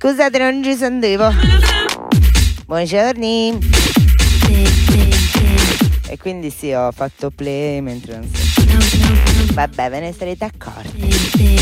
Scusate, non ci sentivo. Buongiorno. E quindi sì, ho fatto play mentre non so. Vabbè, ve ne sarete accorti.